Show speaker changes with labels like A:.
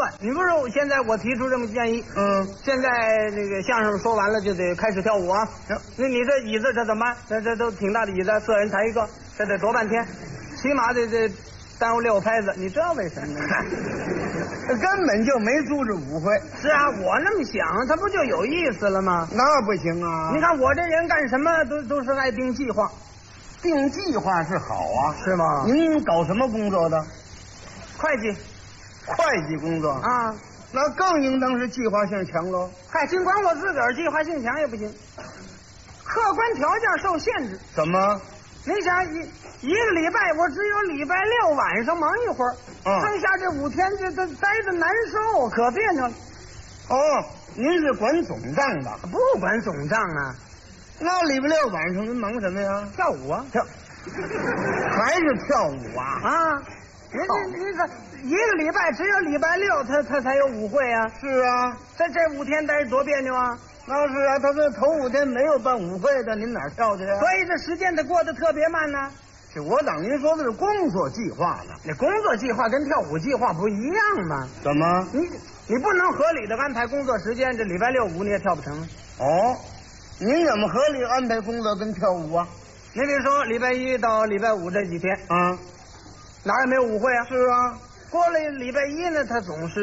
A: 乱。你不是现在我提出这么建议，现在这个相声说完了就得开始跳舞啊。那你这椅子这怎么办？这都挺大的椅子，4人抬一个，这得多半天，起码得耽误6拍子。你知道为什么呢？
B: 根本就没组织舞会。
A: 是啊，我那么想，它不就有意思了吗？
B: 那不行啊！
A: 你看我这人干什么都是爱定计划。
B: 定计划是好啊，
A: 是吗？
B: 您搞什么工作的？
A: 会计。
B: 会计工作
A: 啊，
B: 那更应当是计划性强喽。
A: 嗨，尽管我自个儿计划性强也不行，客观条件受限制。
B: 怎么？
A: 你想一个礼拜，我只有礼拜6晚上忙一会儿，剩下这5天这待着难受，可别扭了。
B: 哦，您是管总账的？
A: 不管总账啊。
B: 那礼拜6晚上您忙什么呀？
A: 跳舞啊，
B: 还是跳舞啊？
A: 啊，你这一个礼拜只有礼拜6他才有舞会啊。
B: 是啊，
A: 这5天待着多别扭啊。
B: 那是啊，他这头5天没有办舞会的，您哪儿跳去呀？
A: 所以这时间得过得特别慢呢。
B: 我当您说的是工作计划呢。
A: 那工作计划跟跳舞计划不一样吗？
B: 怎么？
A: 你不能合理的安排工作时间，这礼拜6、5你也跳不成。
B: 哦，您怎么合理安排工作跟跳舞啊？
A: 你比如说礼拜1到礼拜5这几天，哪儿也没有舞会啊。
B: 是啊，
A: 过了礼拜1呢，他总是